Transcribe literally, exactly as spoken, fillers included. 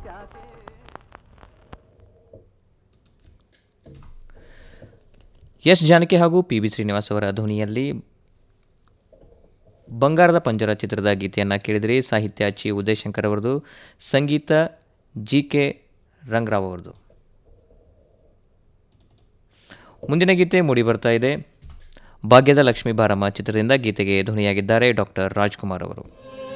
S Janaki ಹಾಗೂ P B Srinivas ಅವರ ಧ್ವನಿಯಲ್ಲಿ ಬಂಗಾರದ ಪಂಜರ ಚಿತ್ರದ ಗೀತೆಯನ್ನು ಕೇಳಿದರೆ ಸಾಹಿತ್ಯ ಚಿ ಉದಯಶಂಕರ್ ಅವರದು, ಸಂಗೀತ ಜಿ ಕೆ ರಂಗರಾವ್ ಅವರದು. ಮುಂದಿನ ಗೀತೆ ಮೂಡಿ ಬರ್ತಾ ಇದೆ. ಭಾಗ್ಯದ ಲಕ್ಷ್ಮೀ ಬಾರಮ್ಮ ಚಿತ್ರದಿಂದ ಗೀತೆಗೆ ಧ್ವನಿಯಾಗಿದ್ದಾರೆ ಡಾಕ್ಟರ್ ರಾಜ್ಕುಮಾರ್ ಅವರು.